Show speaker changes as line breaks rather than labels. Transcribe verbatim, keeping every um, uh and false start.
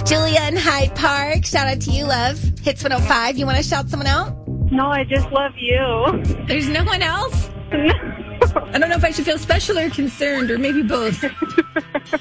Julia in Hyde Park. Shout out to you, love. Hits one oh five. You want to shout someone out?
No, I just love you.
There's no one else?
No.
I don't know if I should feel special or concerned, or maybe both.